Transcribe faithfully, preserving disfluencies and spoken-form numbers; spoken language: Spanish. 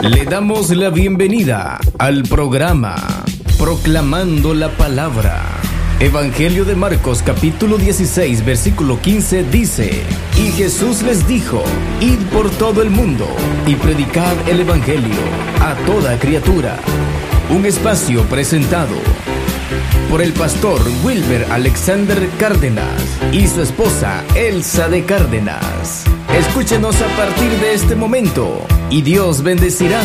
Le damos la bienvenida al programa Proclamando la Palabra. Evangelio de Marcos capítulo dieciséis versículo quince dice: Y Jesús les dijo: Id por todo el mundo y predicad el Evangelio a toda criatura. Un espacio presentado por el pastor Wilber Alexander Cárdenas y su esposa Elsa de Cárdenas. Escúchenos a partir de este momento y Dios bendecirá